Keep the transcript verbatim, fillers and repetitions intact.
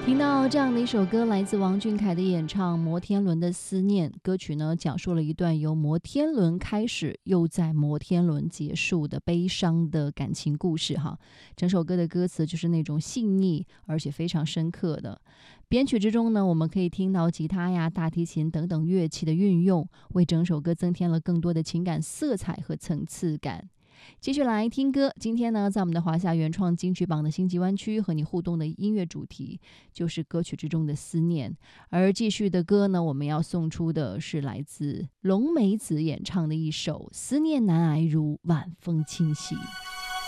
听到这样的一首歌，来自王俊凯的演唱《摩天轮的思念》。歌曲呢，讲述了一段由摩天轮开始，又在摩天轮结束的悲伤的感情故事哈。整首歌的歌词就是那种细腻而且非常深刻的。编曲之中呢，我们可以听到吉他呀、大提琴等等乐器的运用，为整首歌增添了更多的情感色彩和层次感。继续来听歌，今天呢，在我们的华夏原创金曲榜的星际湾区和你互动的音乐主题就是歌曲之中的思念。而继续的歌呢，我们要送出的是来自龙梅子演唱的一首《思念难挨如晚风侵袭》。